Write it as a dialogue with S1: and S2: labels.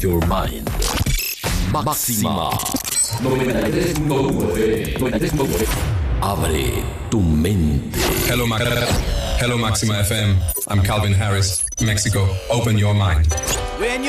S1: your mind. Máxima 93.9 FM. Abre tu mente.
S2: Hello, Máxima FM. I'm Calvin Harris, Mexico. Open your mind.